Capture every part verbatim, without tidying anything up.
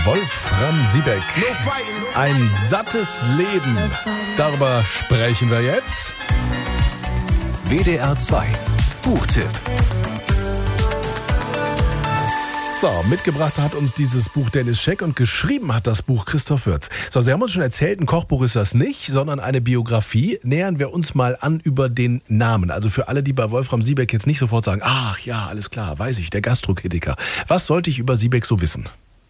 Wolfram Siebeck. Ein sattes Leben. Darüber sprechen wir jetzt. W D R zwei Buchtipp. So, mitgebracht hat uns dieses Buch Dennis Scheck und geschrieben hat das Buch Christoph Würz. So, Sie haben uns schon erzählt, ein Kochbuch ist das nicht, sondern eine Biografie. Nähern wir uns mal an über den Namen. Also für alle, die bei Wolfram Siebeck jetzt nicht sofort sagen, ach ja, alles klar, weiß ich, der Gastrokritiker. Was sollte ich über Siebeck so wissen?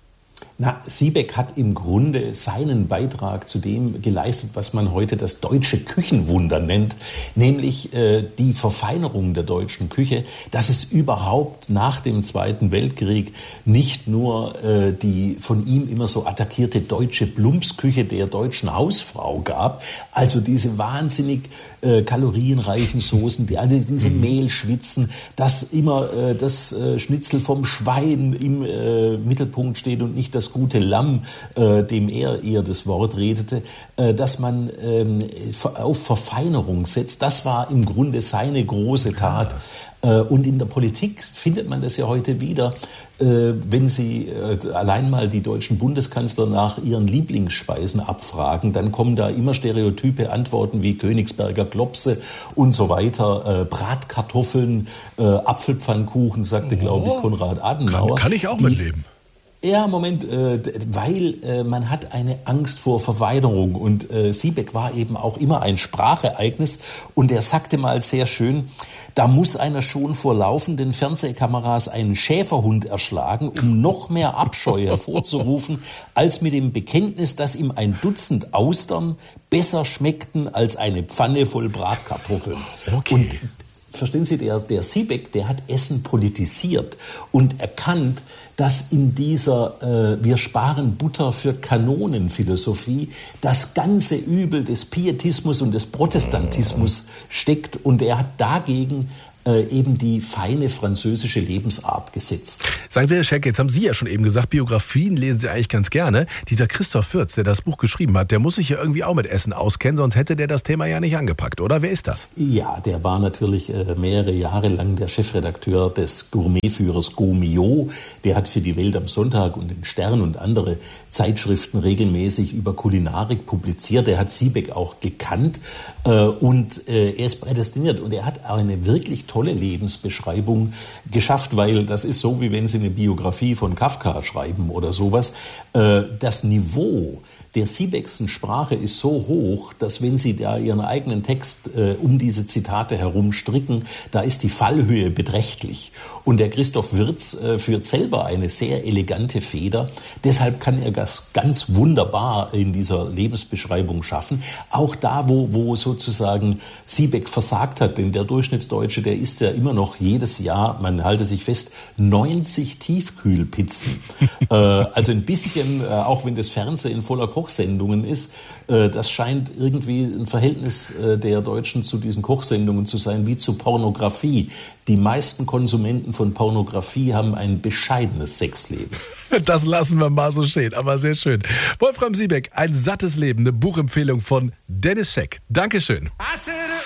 Na, Siebeck hat im Grunde seinen Beitrag zu dem geleistet, was man heute das deutsche Küchenwunder nennt, nämlich äh, die Verfeinerung der deutschen Küche, dass es überhaupt nach dem Zweiten Weltkrieg nicht nur äh, die von ihm immer so attackierte deutsche Plumpsküche der deutschen Hausfrau gab, also diese wahnsinnig äh, kalorienreichen Soßen, die alle diese Mehlschwitzen, dass immer äh, das äh, Schnitzel vom Schwein im äh, Mittelpunkt steht und nicht das gute Lamm, äh, dem er eher das Wort redete, äh, dass man ähm, auf Verfeinerung setzt. Das war im Grunde seine große Tat. Äh, und in der Politik findet man das ja heute wieder, äh, wenn Sie äh, allein mal die deutschen Bundeskanzler nach ihren Lieblingsspeisen abfragen, dann kommen da immer stereotype Antworten wie Königsberger Klopse und so weiter, äh, Bratkartoffeln, äh, Apfelpfannkuchen, sagte, oh, glaube ich, Konrad Adenauer. Kann, kann ich auch die, mitleben. Ja, Moment, äh, weil äh, man hat eine Angst vor Verweiderung und äh, Siebeck war eben auch immer ein Sprachereignis und er sagte mal sehr schön, da muss einer schon vor laufenden Fernsehkameras einen Schäferhund erschlagen, um noch mehr Abscheu hervorzurufen, als mit dem Bekenntnis, dass ihm ein Dutzend Austern besser schmeckten als eine Pfanne voll Bratkartoffeln. Okay. Und verstehen Sie, der, der Siebeck, der hat Essen politisiert und erkannt, dass in dieser äh, wir sparen Butter für Kanonen Philosophie das ganze Übel des Pietismus und des Protestantismus steckt und er hat dagegen äh, eben die feine französische Lebensart gesetzt. Sagen Sie, Herr Scheck, jetzt haben Sie ja schon eben gesagt, Biografien lesen Sie eigentlich ganz gerne. Dieser Christoph Würz, der das Buch geschrieben hat, der muss sich ja irgendwie auch mit Essen auskennen, sonst hätte der das Thema ja nicht angepackt, oder? Wer ist das? Ja, der war natürlich äh, mehrere Jahre lang der Chefredakteur des Gourmetführers Gaumillot. Der hat für die Welt am Sonntag und den Stern und andere Zeitschriften regelmäßig über Kulinarik publiziert. Er hat Siebeck auch gekannt äh, und äh, er ist prädestiniert und er hat eine wirklich tolle Lebensbeschreibung geschafft, weil das ist so, wie wenn Sie eine Biografie von Kafka schreiben oder sowas. Äh, das Niveau der Siebeckschen Sprache ist so hoch, dass wenn Sie da Ihren eigenen Text äh, um diese Zitate herum stricken, da ist die Fallhöhe beträchtlich. Und der Christoph Würz äh, führt selber eine sehr elegante Feder. Deshalb kann er das ganz wunderbar in dieser Lebensbeschreibung schaffen. Auch da, wo, wo sozusagen Siebeck versagt hat. Denn der Durchschnittsdeutsche, der isst ja immer noch jedes Jahr, man halte sich fest, neunzig Tiefkühlpizzen. äh, also ein bisschen, äh, auch wenn das Fernsehen in voller Kochsendungen ist, äh, das scheint irgendwie ein Verhältnis äh, der Deutschen zu diesen Kochsendungen zu sein, wie zu Pornografie. Die meisten Konsumenten von Pornografie haben ein bescheidenes Sexleben. Das lassen wir mal so stehen, aber sehr schön. Wolfram Siebeck, ein sattes Leben, eine Buchempfehlung von Dennis Scheck. Dankeschön.